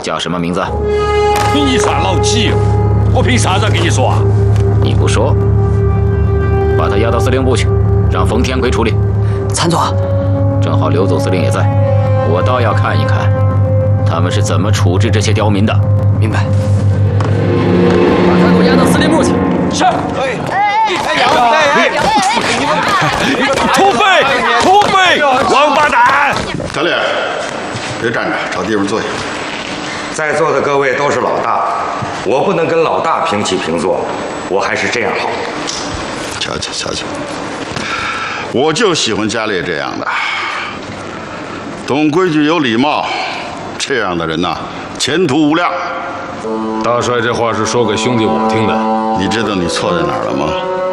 叫什么名字？ 你算老几？我凭啥子跟你说啊？ 你不说，把他押到司令部去，让冯天奎处理。 参总， 正好刘总司令也在，我倒要看一看，他们是怎么处置这些刁民的。 明白。 把他给我押到司令部去。 是。 土匪，王八蛋！ 小李，别站着，找地方坐下。 在座的各位都是老大，我不能跟老大平起平坐，我还是这样好。 瞧，我就喜欢家里这样的，懂规矩、有礼貌，这样的人呐，前途无量。 大帅这话是说给兄弟我听的。 你知道你错在哪儿了吗？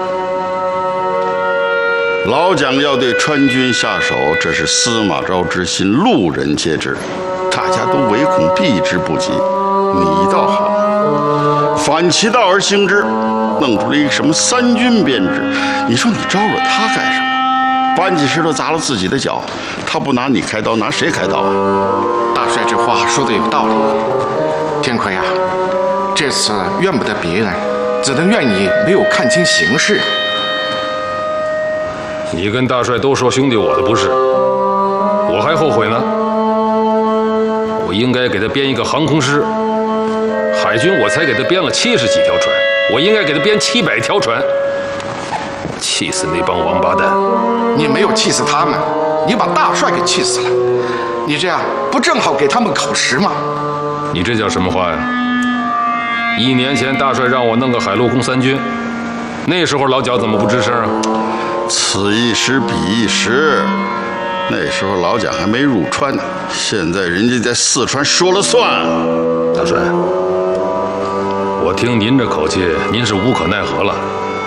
老蒋要对川军下手，这是司马昭之心，路人皆知，大家都唯恐避之不及。你倒好，反其道而行之，弄出了一个什么三军编制。你说你招惹他干什么？搬起石头砸了自己的脚，他不拿你开刀，拿谁开刀啊？ 大帅这话说的有道理。天奎啊，这次怨不得别人，只能怨你没有看清形势。 你跟大帅都说兄弟我的不是，我还后悔呢。我应该给他编一个航空师，海军我才给他编了70几条船，我应该给他编700条船。气死那帮王八蛋！ 你没有气死他们，你把大帅给气死了。你这样不正好给他们口实吗？ 你这叫什么话呀？1年前大帅让我弄个海陆空3军，那时候老蒋怎么不吱声啊？ 此一时彼一时，那时候老蒋还没入川呢，现在人家在四川说了算。 大帅，我听您这口气，您是无可奈何了。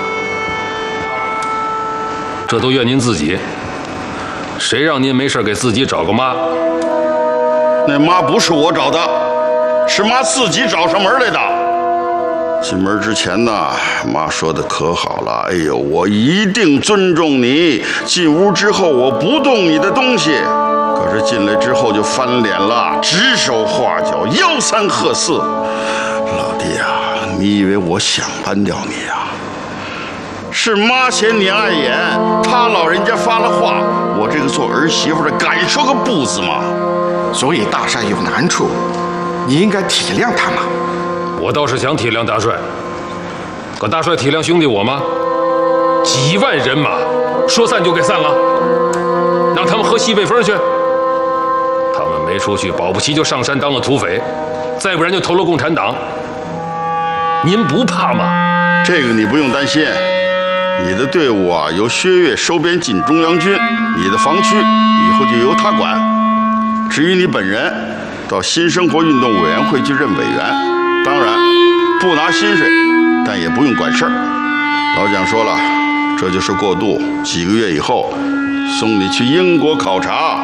这都怨您自己，谁让您没事给自己找个妈？ 那妈不是我找的，是妈自己找上门来的。进门之前呢，妈说的可好了，哎呦，我一定尊重你。进屋之后，我不动你的东西。可是进来之后就翻脸了，指手画脚，吆三喝四。老弟啊，你以为我想搬掉你啊？是妈嫌你碍眼，她老人家发了话，我这个做儿媳妇的敢说个不字吗？ 所以大帅有难处，你应该体谅他嘛。 我倒是想体谅大帅，可大帅体谅兄弟我吗？几万人马，说散就给散了，让他们喝西北风去。他们没出去，保不齐就上山当了土匪，再不然就投了共产党。您不怕吗？ 这个你不用担心，你的队伍啊由薛岳收编进中央军，你的防区以后就由他管。至于你本人，到新生活运动委员会去任委员。当然，不拿薪水，但也不用管事儿。老蒋说了，这就是过渡，几个月以后送你去英国考察。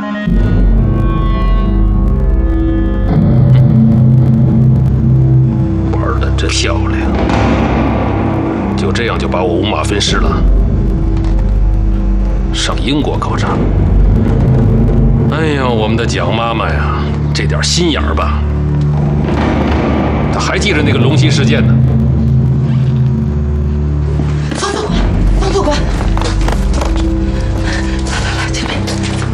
玩得真漂亮，就这样就把我五马分尸了。上英国考察，哎呀，我们的蒋妈妈呀，这点心眼儿吧。还记着那个龙溪事件呢。 方副官，来这边，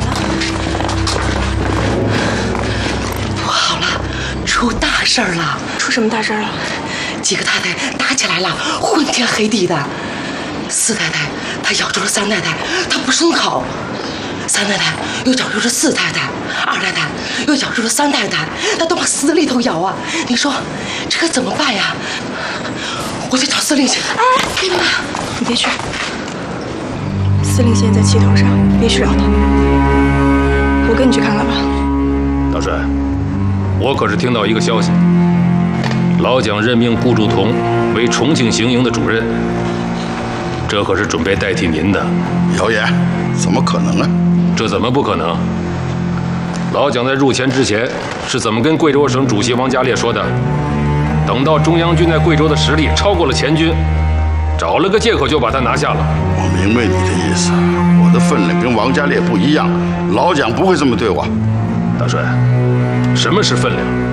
不好了，出大事儿了！ 出什么大事了？ 几个太太打起来了，昏天黑地的。四太太她咬住了三太太，她不松口；三太太又咬住了四太太，二太太又咬住了三太太，她都往死里头咬啊！你说这可怎么办呀？我去找司令去。 哎，妈，你别去，司令现在在气头上，别去扰他。我跟你去看看吧。 大帅，我可是听到一个消息，老蒋任命顾祝同为重庆行营的主任，这可是准备代替您的。 谣言，怎么可能啊？ 这怎么不可能？老蒋在入黔之前是怎么跟贵州省主席王家烈说的？等到中央军在贵州的实力超过了黔军，找了个借口就把他拿下了。 我明白你的意思，我的分量跟王家烈不一样，老蒋不会这么对我。 大帅，什么是分量？